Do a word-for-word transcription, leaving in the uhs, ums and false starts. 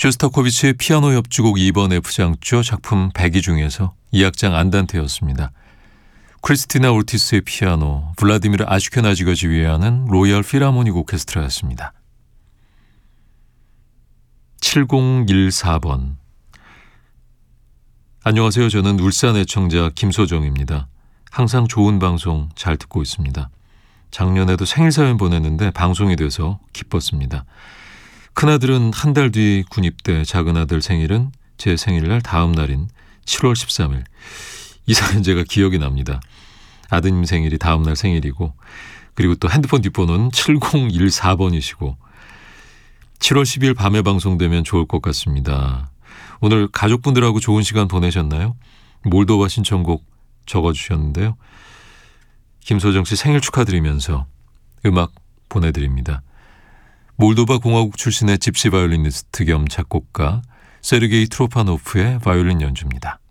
쇼스타코비치의 피아노 협주곡 이 번 F장조 작품 백 위 중에서 이 악장 안단테였습니다. 크리스티나 오르티스의 피아노, 블라디미르 아슈케나지가 지휘하는 로열 필하모닉 오케스트라였습니다. 칠공일사 번. 안녕하세요. 저는 울산 애청자 김소정입니다. 항상 좋은 방송 잘 듣고 있습니다. 작년에도 생일 사연 보냈는데 방송이 돼서 기뻤습니다. 큰아들은 한 달 뒤 군입대, 작은아들 생일은 제 생일날 다음 날인 칠월 십삼일. 이 사연 제가 기억이 납니다. 아드님 생일이 다음 날 생일이고, 그리고 또 핸드폰 뒷번호는 칠공일사 번이시고 칠월 십이일 밤에 방송되면 좋을 것 같습니다. 오늘 가족분들하고 좋은 시간 보내셨나요? 몰도바 신청곡 적어주셨는데요. 김소정 씨 생일 축하드리면서 음악 보내드립니다. 몰도바 공화국 출신의 집시 바이올리니스트 겸 작곡가 세르게이 트로파노프의 바이올린 연주입니다.